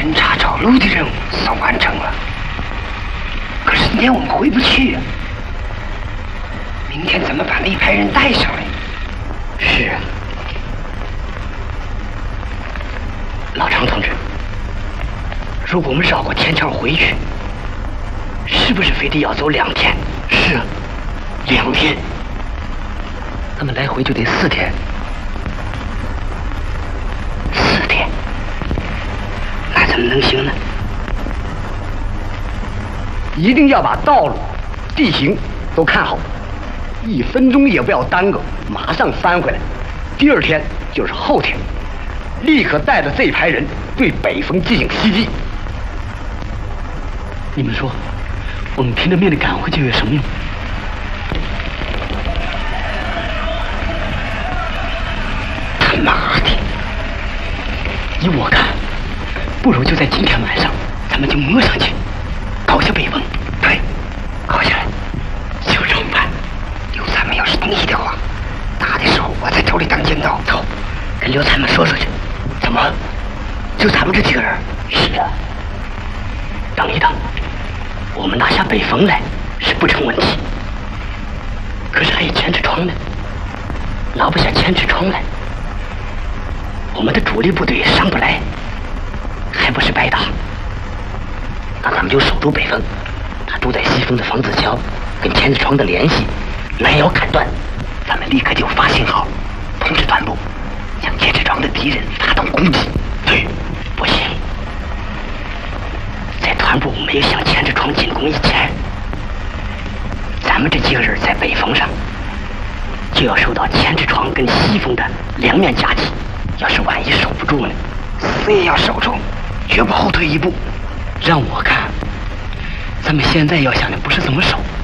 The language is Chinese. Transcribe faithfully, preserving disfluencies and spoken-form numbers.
侦察找路的任务算完成了，可是今天我们回不去啊。明天怎么把那排人带上来？是啊，老常同志，如果我们绕过天桥回去，是不是非得要走两天？是啊，两天。那么来回就得四天。四天，那怎么能行呢？一定要把道路、地形都看好，一分钟也不要耽搁，马上翻回来。第二天就是后天，立刻带着这排人对北峰进行袭击。你们说，我们拼着命的赶回去有什么用？他妈的！依我看，不如就在今天晚上，咱们就摸上去，搞下北峰。对，搞下来，就这么办。刘参们要是同意的话，打的时候我在头里当尖刀。走，跟刘参们说说去。怎么？就咱们这几个人？是啊。等一等，我们拿下北峰来是不成问题，可是还有千尺窗呢，拿不下千尺窗来，我们的主力部队也上不来，还不是白打。那咱们就守住北峰，他住在西峰的房子桥跟千尺窗的联系拦腰砍断，咱们立刻就发信号通知团部，向千尺窗的敌人发动攻击。对，不行，在团部没有向千尺窗进攻以前，咱们这几个人在北峰上就要受到千尺窗跟西峰的两面夹击。要是万一守不住呢，死也要守住，绝不后退一步。让我看，咱们现在要想的不是怎么守，